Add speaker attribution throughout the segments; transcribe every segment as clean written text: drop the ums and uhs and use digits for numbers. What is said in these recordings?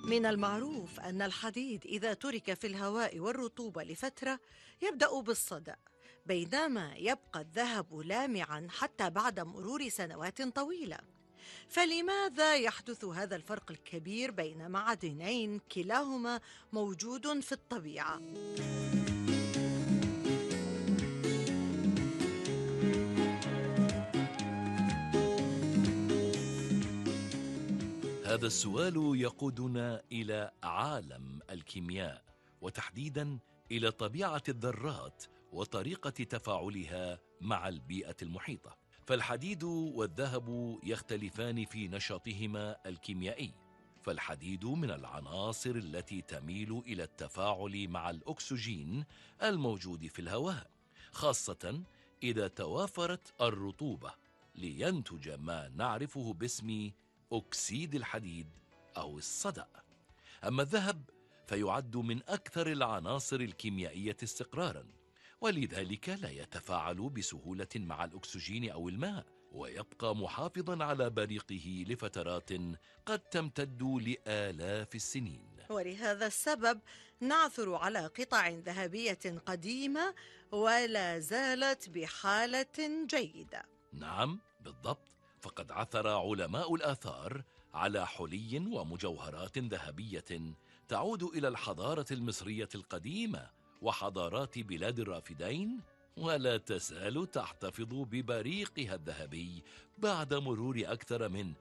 Speaker 1: من المعروف أن الحديد إذا ترك في الهواء والرطوبة لفترة يبدأ بالصدأ، بينما يبقى الذهب لامعا حتى بعد مرور سنوات طويلة. فلماذا يحدث هذا الفرق الكبير بين معدنين كلاهما موجود في الطبيعة؟
Speaker 2: هذا السؤال يقودنا إلى عالم الكيمياء، وتحديداً إلى طبيعة الذرات وطريقة تفاعلها مع البيئة المحيطة. فالحديد والذهب يختلفان في نشاطهما الكيميائي. فالحديد من العناصر التي تميل إلى التفاعل مع الأكسجين الموجود في الهواء، خاصة إذا توافرت الرطوبة، لينتج ما نعرفه باسم أكسيد الحديد أو الصدأ. أما الذهب فيعد من أكثر العناصر الكيميائية استقراراً، ولذلك لا يتفاعل بسهولة مع الأكسجين أو الماء، ويبقى محافظاً على بريقه لفترات قد تمتد لآلاف السنين.
Speaker 1: ولهذا السبب نعثر على قطع ذهبية قديمة ولا زالت بحالة جيدة.
Speaker 2: نعم بالضبط، فقد عثر علماء الآثار على حلي ومجوهرات ذهبية تعود إلى الحضارة المصرية القديمة وحضارات بلاد الرافدين، ولا تزال تحتفظ ببريقها الذهبي بعد مرور أكثر من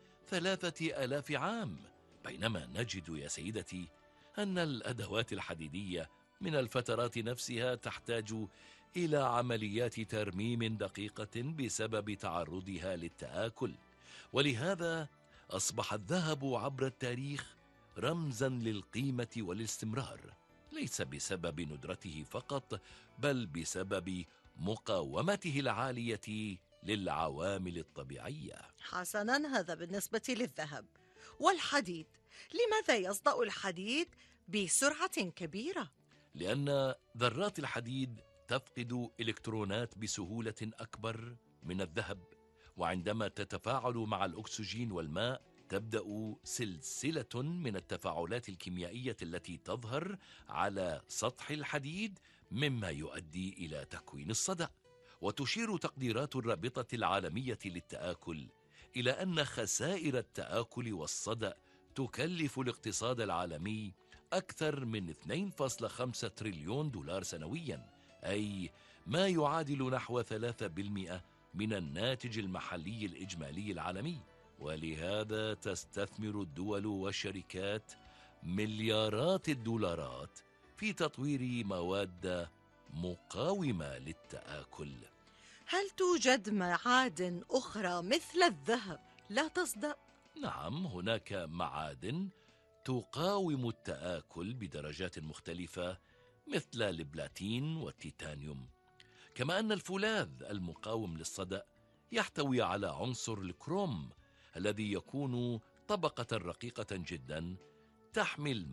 Speaker 2: 3000 عام. بينما نجد يا سيدتي أن الأدوات الحديدية من الفترات نفسها تحتاج إلى عمليات ترميم دقيقة بسبب تعرضها للتآكل. ولهذا أصبح الذهب عبر التاريخ رمزاً للقيمة والاستمرار، ليس بسبب ندرته فقط، بل بسبب مقاومته العالية للعوامل الطبيعية.
Speaker 1: حسناً، هذا بالنسبة للذهب. والحديد، لماذا يصدأ الحديد بسرعة كبيرة؟
Speaker 2: لأن ذرات الحديد تفقد إلكترونات بسهولة أكبر من الذهب، وعندما تتفاعل مع الأكسجين والماء تبدأ سلسلة من التفاعلات الكيميائية التي تظهر على سطح الحديد، مما يؤدي إلى تكوين الصدأ. وتشير تقديرات الرابطة العالمية للتآكل إلى أن خسائر التآكل والصدأ تكلف الاقتصاد العالمي أكثر من 2.5 تريليون دولار سنوياً، أي ما يعادل نحو 3% من الناتج المحلي الإجمالي العالمي. ولهذا تستثمر الدول والشركات مليارات الدولارات في تطوير مواد مقاومة للتآكل.
Speaker 1: هل توجد معادن أخرى مثل الذهب لا تصدأ؟
Speaker 2: نعم، هناك معادن تقاوم التآكل بدرجات مختلفة، مثل البلاتين والتيتانيوم. كما أن الفولاذ المقاوم للصدأ يحتوي على عنصر الكروم، الذي يكون طبقة رقيقة جدا تحمل